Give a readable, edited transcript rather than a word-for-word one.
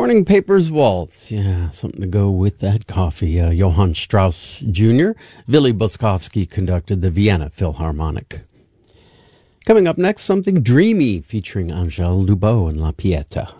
Morning Papers Waltz. Yeah, something to go with that coffee. Johann Strauss Jr., Willy Boskovsky conducted the Vienna Philharmonic. Coming up next, something dreamy featuring Angèle Lubot and La Pieta.